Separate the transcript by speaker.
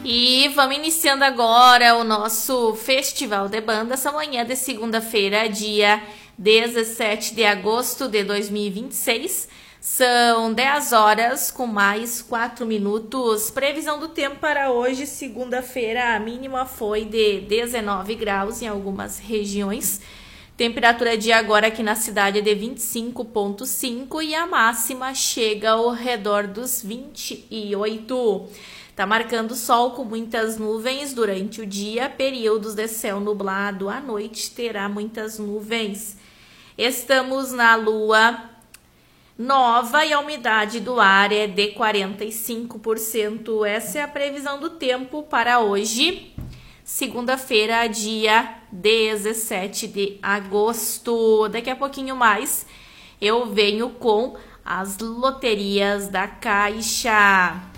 Speaker 1: E vamos iniciando agora o nosso Festival de Banda, essa manhã de segunda-feira, dia 17 de agosto de 2026. São 10 horas com mais 4 minutos. Previsão do tempo para hoje, segunda-feira, a mínima foi de 19 graus em algumas regiões. Temperatura de agora aqui na cidade é de 25,5 e a máxima chega ao redor dos 28. Tá marcando sol com muitas nuvens durante o dia, períodos de céu nublado. À noite terá muitas nuvens. Estamos na lua nova e a umidade do ar é de 45%. Essa é a previsão do tempo para hoje, segunda-feira, dia 17 de agosto. Daqui a pouquinho mais eu venho com as loterias da Caixa.